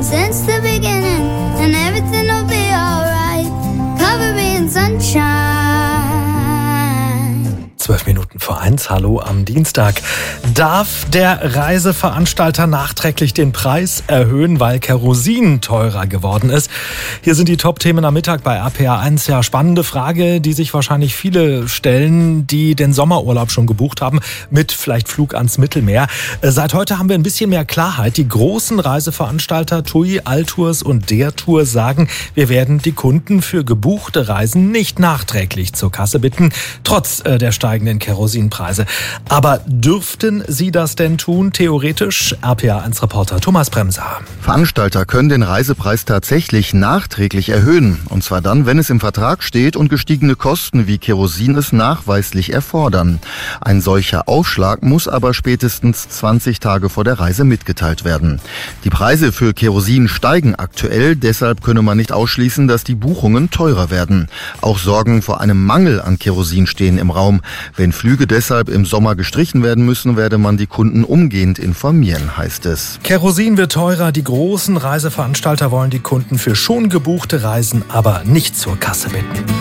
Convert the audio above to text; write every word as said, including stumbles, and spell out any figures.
been since the beginning, and everything will be alright. Cover me in sunshine. Zwölf Minuten vor eins, hallo am Dienstag. Darf der Reiseveranstalter nachträglich den Preis erhöhen, weil Kerosin teurer geworden ist? Hier sind die Top-Themen am Mittag bei R P R eins. Ja, spannende Frage, die sich wahrscheinlich viele stellen, die den Sommerurlaub schon gebucht haben, mit vielleicht Flug ans Mittelmeer. Seit heute haben wir ein bisschen mehr Klarheit. Die großen Reiseveranstalter T U I, Altours und der Tour sagen, wir werden die Kunden für gebuchte Reisen nicht nachträglich zur Kasse bitten, trotz der steigenden Kerosinpreise. Aber dürften sie das denn tun, theoretisch? R P R eins Reporter Thomas Bremser. Veranstalter können den Reisepreis tatsächlich nachträglich erhöhen. Und zwar dann, wenn es im Vertrag steht und gestiegene Kosten wie Kerosin es nachweislich erfordern. Ein solcher Aufschlag muss aber spätestens zwanzig Tage vor der Reise mitgeteilt werden. Die Preise für Kerosin steigen aktuell, deshalb könne man nicht ausschließen, dass die Buchungen teurer werden. Auch Sorgen vor einem Mangel an Kerosin stehen im Raum. Wenn Flüge deshalb im Sommer gestrichen werden müssen, werde man die Kunden umgehend informieren, heißt es. Kerosin wird teurer. Die großen Reiseveranstalter wollen die Kunden für schon gebuchte Reisen aber nicht zur Kasse bitten.